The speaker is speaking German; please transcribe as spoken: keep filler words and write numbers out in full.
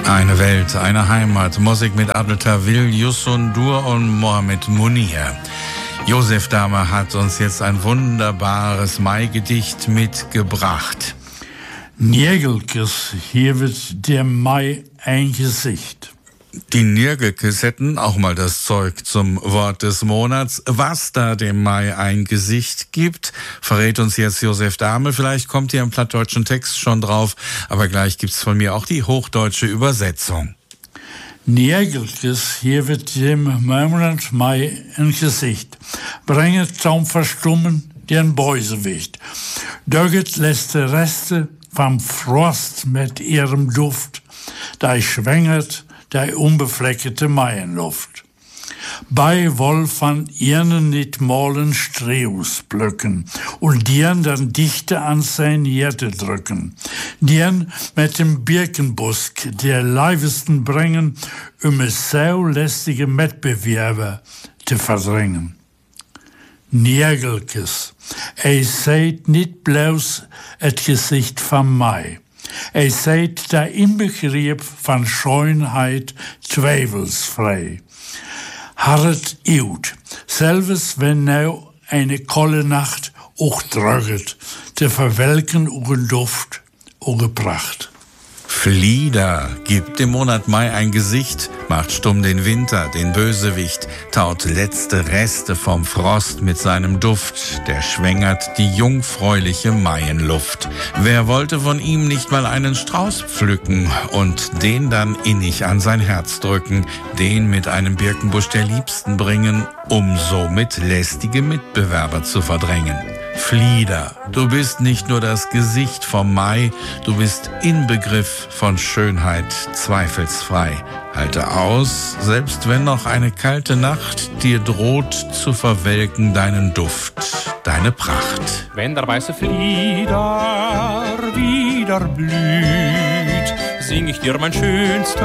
Eine Welt, eine Heimat, Musik mit Abdel Tawil, Youssou N'Dour und Mohamed Munir. Josef Dahmer hat uns jetzt ein wunderbares Mai-Gedicht mitgebracht. Nirgelkes, hier wird der Mai ein Gesicht. Die Nirgelkes hätten auch mal das Zeug zum Wort des Monats. Was da dem Mai ein Gesicht gibt, verrät uns jetzt Josef Dahmer. Vielleicht kommt ihr im plattdeutschen Text schon drauf, aber gleich gibt's von mir auch die hochdeutsche Übersetzung. Nirgelkes, hier wird dem Monat Mai ein Gesicht. Bringet zum Verstummen den Beusewicht. Döget letzte Reste vom Frost mit ihrem Duft, da schwängert der unbefleckte Maienluft. Bei woll van ihnen nicht molen Streus blöcken und dien dann dichte an sein Jette drücken. Dien mit dem Birkenbusk der Leivesten bringen, um es so lästige Mitbewerber zu verdrängen. Nirgelkes, ei seid nicht bloß et Gesicht vom Mai. Er seid der Inbegriff von Schönheit zweifelsfrei. Harret iut, selbst wenn nau eine kolle Nacht auch dröget, te verwelken ugen Duft, uge Pracht. Flieder gibt dem Monat Mai ein Gesicht, macht stumm den Winter, den Bösewicht, taut letzte Reste vom Frost mit seinem Duft, der schwängert die jungfräuliche Maienluft. Wer wollte von ihm nicht mal einen Strauß pflücken und den dann innig an sein Herz drücken, den mit einem Birkenbusch der Liebsten bringen, um somit lästige Mitbewerber zu verdrängen? Flieder, du bist nicht nur das Gesicht vom Mai, du bist Inbegriff von Schönheit zweifelsfrei. Halte aus, selbst wenn noch eine kalte Nacht dir droht zu verwelken deinen Duft, deine Pracht. Wenn der weiße Flieder wieder blüht, sing ich dir mein schönster